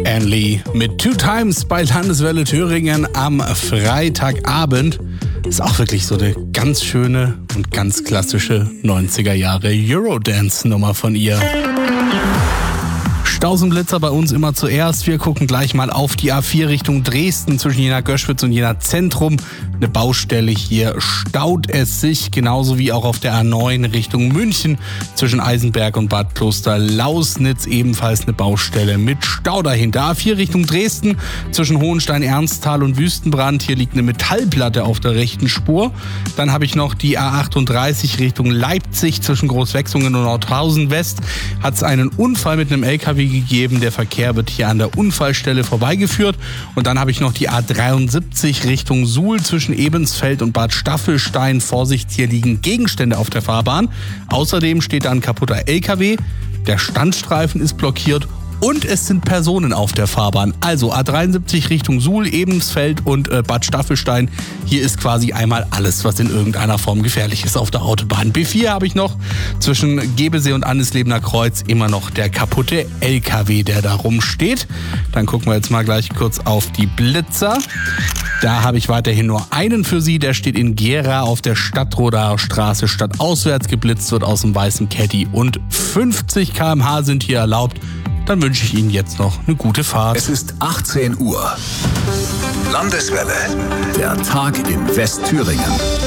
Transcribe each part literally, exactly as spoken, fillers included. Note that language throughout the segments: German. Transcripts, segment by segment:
Ann Lee mit Two Times bei Landeswelle Thüringen am Freitagabend. Ist auch wirklich so eine ganz schöne und ganz klassische neunziger Jahre Eurodance-Nummer von ihr. Stausenblitzer bei uns immer zuerst. Wir gucken gleich mal auf die A vier Richtung Dresden zwischen Jena Göschwitz und Jena Zentrum. Eine Baustelle hier staut es sich, genauso wie auch auf der A neun Richtung München zwischen Eisenberg und Bad Kloster-Lausnitz ebenfalls eine Baustelle mit Stau dahinter. A vier Richtung Dresden zwischen Hohenstein-Ernsthal und Wüstenbrand. Hier liegt eine Metallplatte auf der rechten Spur. Dann habe ich noch die A achtunddreißig Richtung Leipzig zwischen Großwechsungen und Nordhausen West. Hat es einen Unfall mit einem L K W gegeben. Der Verkehr wird hier an der Unfallstelle vorbeigeführt. Und dann habe ich noch die A dreiundsiebzig Richtung Suhl zwischen Ebensfeld und Bad Staffelstein. Vorsicht, hier liegen Gegenstände auf der Fahrbahn. Außerdem steht da ein kaputter L K W. Der Standstreifen ist blockiert. Und es sind Personen auf der Fahrbahn. Also A dreiundsiebzig Richtung Suhl, Ebensfeld und äh, Bad Staffelstein. Hier ist quasi einmal alles, was in irgendeiner Form gefährlich ist auf der Autobahn. B vier habe ich noch zwischen Gebesee und Anneslebener Kreuz immer noch der kaputte L K W, der da rumsteht. Dann gucken wir jetzt mal gleich kurz auf die Blitzer. Da habe ich weiterhin nur einen für Sie. Der steht in Gera auf der Stadtroder Straße stadtauswärts. Geblitzt wird aus dem weißen Caddy und fünfzig Kilometer pro Stunde sind hier erlaubt. Dann wünsche ich Ihnen jetzt noch eine gute Fahrt. Es ist achtzehn Uhr. Landeswelle. Der Tag in Westthüringen.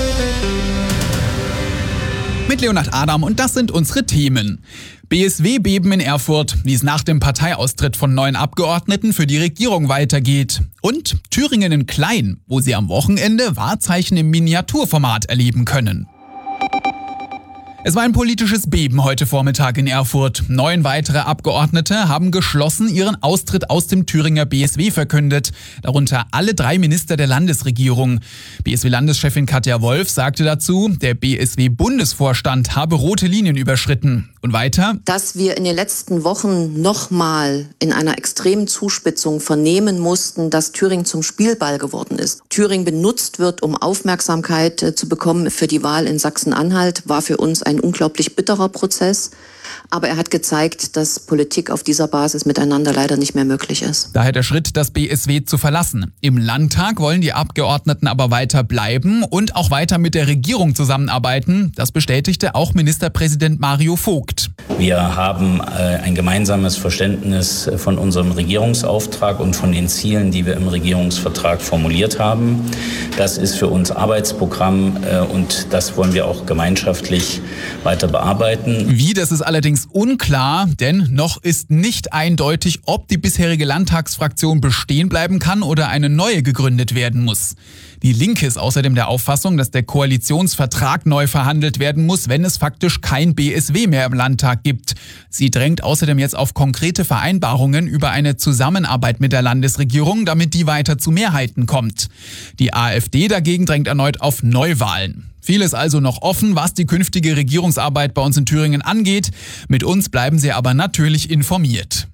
Mit Leonhard Adam und das sind unsere Themen. B S W-Beben in Erfurt, wie es nach dem Parteiaustritt von neuen Abgeordneten für die Regierung weitergeht. Und Thüringen in klein, wo Sie am Wochenende Wahrzeichen im Miniaturformat erleben können. Es war ein politisches Beben heute Vormittag in Erfurt. Neun weitere Abgeordnete haben geschlossen ihren Austritt aus dem Thüringer B S W verkündet. Darunter alle drei Minister der Landesregierung. B S W-Landeschefin Katja Wolf sagte dazu, der B S W-Bundesvorstand habe rote Linien überschritten. Und weiter: Dass wir in den letzten Wochen nochmal in einer extremen Zuspitzung vernehmen mussten, dass Thüringen zum Spielball geworden ist. Thüringen benutzt wird, um Aufmerksamkeit äh, zu bekommen für die Wahl in Sachsen-Anhalt, war für uns ein unglaublich bitterer Prozess. Aber er hat gezeigt, dass Politik auf dieser Basis miteinander leider nicht mehr möglich ist. Daher der Schritt, das B S W zu verlassen. Im Landtag wollen die Abgeordneten aber weiter bleiben und auch weiter mit der Regierung zusammenarbeiten. Das bestätigte auch Ministerpräsident Mario Vogt. Wir haben äh, ein gemeinsames Verständnis von unserem Regierungsauftrag und von den Zielen, die wir im Regierungsvertrag formuliert haben. Das ist für uns Arbeitsprogramm äh, und das wollen wir auch gemeinschaftlich weiter bearbeiten. Wie, das ist allerdings unklar, denn noch ist nicht eindeutig, ob die bisherige Landtagsfraktion bestehen bleiben kann oder eine neue gegründet werden muss. Die Linke ist außerdem der Auffassung, dass der Koalitionsvertrag neu verhandelt werden muss, wenn es faktisch kein B S W mehr im Landtag gibt. Sie drängt außerdem jetzt auf konkrete Vereinbarungen über eine Zusammenarbeit mit der Landesregierung, damit die weiter zu Mehrheiten kommt. Die AfD dagegen drängt erneut auf Neuwahlen. Vieles also noch offen, was die künftige Regierungsarbeit bei uns in Thüringen angeht. Mit uns bleiben Sie aber natürlich informiert.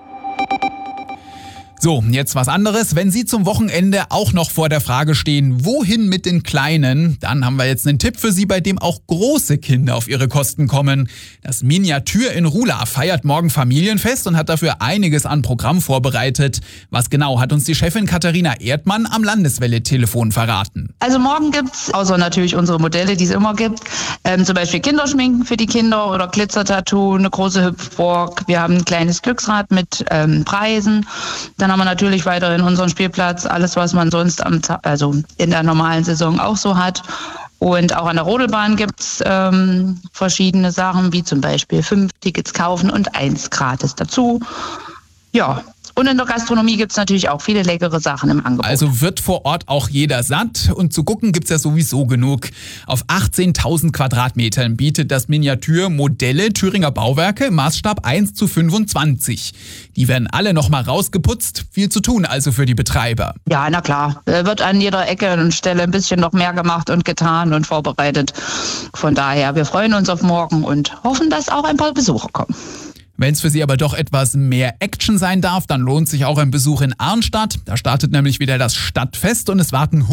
So, jetzt was anderes. Wenn Sie zum Wochenende auch noch vor der Frage stehen, wohin mit den Kleinen, dann haben wir jetzt einen Tipp für Sie, bei dem auch große Kinder auf ihre Kosten kommen. Das Miniatür in Rula feiert morgen Familienfest und hat dafür einiges an Programm vorbereitet. Was genau, hat uns die Chefin Katharina Erdmann am Landeswelle-Telefon verraten. Also morgen gibt's, außer natürlich unsere Modelle, die es immer gibt, ähm, zum Beispiel Kinderschminken für die Kinder oder Glitzertattoo, eine große Hüpfburg. Wir haben ein kleines Glücksrad mit ähm, Preisen. Dann haben wir natürlich weiterhin unseren Spielplatz, alles, was man sonst am, also in der normalen Saison auch so hat. Und auch an der Rodelbahn gibt's ähm, verschiedene Sachen, wie zum Beispiel fünf Tickets kaufen und eins gratis dazu. Ja. Und in der Gastronomie gibt's natürlich auch viele leckere Sachen im Angebot. Also wird vor Ort auch jeder satt und zu gucken gibt's ja sowieso genug. Auf achtzehntausend Quadratmetern bietet das Miniatur Modelle Thüringer Bauwerke im Maßstab eins zu fünfundzwanzig. Die werden alle nochmal rausgeputzt. Viel zu tun also für die Betreiber. Ja, na klar. Wird an jeder Ecke und Stelle ein bisschen noch mehr gemacht und getan und vorbereitet. Von daher, wir freuen uns auf morgen und hoffen, dass auch ein paar Besucher kommen. Wenn es für Sie aber doch etwas mehr Action sein darf, dann lohnt sich auch ein Besuch in Arnstadt. Da startet nämlich wieder das Stadtfest und es warten